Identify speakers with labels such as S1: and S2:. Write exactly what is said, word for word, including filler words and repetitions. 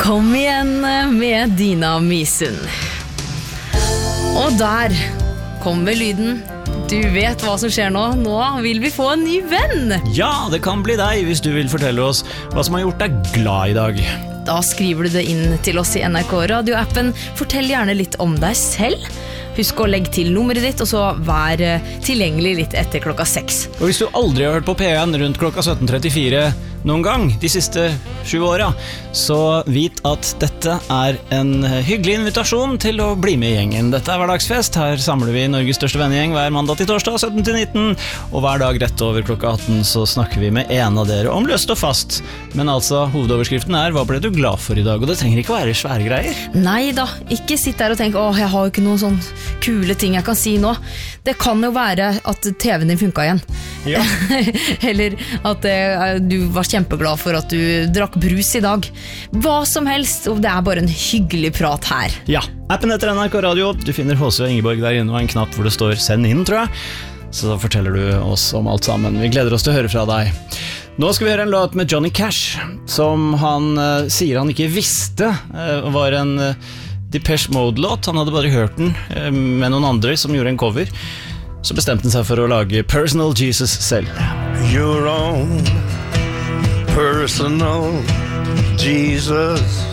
S1: Kom igjen med Dina Misund. Og der kommer lyden. Du vet hva som skjer nå. Nå vil vi få en ny venn.
S2: Ja, det kan bli deg hvis du vil fortelle oss hva som har gjort deg glad i dag.
S1: Da skriver du det inn til oss i N R K radioappen. Fortell gjerne litt om deg selv. Husk å legge til nummeret ditt, og så vær tilgjengelig litt etter klokka seks.
S2: Og hvis du aldri har hørt på P en rundt klokka sytten trettifire noen gang, de siste sju åra, så vit at dette er en hyggelig invitasjon til å bli med i gjengen. Dette er hverdagsfest. Her samler vi Norges største vennegjeng hver mandag til torsdag, sytten til nitten. Og hver dag rett over klokka atten så snakker vi med en av dere om løst og fast. Men altså, hovedoverskriften er hva ble du glad for i dag? Og det trenger ikke være svære greier.
S1: Nei da, ikke sitt der og tenk, åh, jeg har jo ikke noen sånn kule ting jeg kan si nå. Det kan jo være at T V-en din funket igjen.
S2: Ja.
S1: Eller at eh, du var kjempeglad for at du drakk brus i dag. Hva som helst, og det er bare en hyggelig prat her.
S2: Ja, appen heter N R K Radio. Du finner H C og Ingeborg der inne og en knapp hvor det står send inn, tror jeg. Så da forteller du oss om alt sammen. Vi gleder oss til å høre fra deg. Nå skal vi høre en låt med Johnny Cash, som han uh, sier han ikke visste uh, var en uh, Depeche Mode-låt. Han hadde bare hørt den uh, med noen andre som gjorde en cover. Så bestemte han seg for å lage Personal Jesus selv.
S3: Your own personal Jesus.